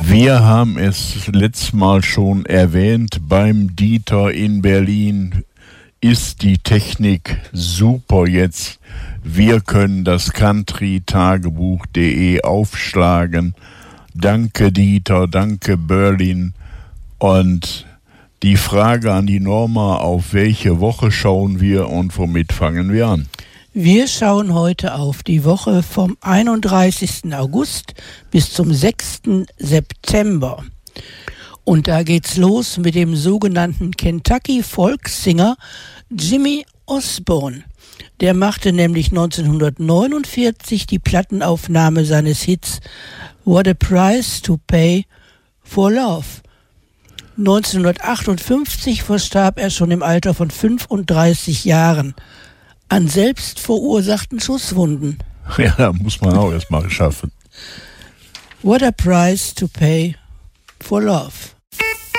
Wir haben es letztes Mal schon erwähnt, beim Dieter in Berlin ist die Technik super jetzt. Wir können das countrytagebuch.de aufschlagen. Danke Dieter, danke Berlin. Und die Frage an die Norma, auf welche Woche schauen wir und womit fangen wir an? Wir schauen heute auf die Woche vom 31. August bis zum 6. September. Und da geht's los mit dem sogenannten Kentucky Folksinger Jimmy Osborne. Der machte nämlich 1949 die Plattenaufnahme seines Hits What a Price to Pay for Love. 1958 verstarb er schon im Alter von 35 Jahren an selbst verursachten Schusswunden. Ja, muss man auch erst mal schaffen. What a Price to Pay for Love.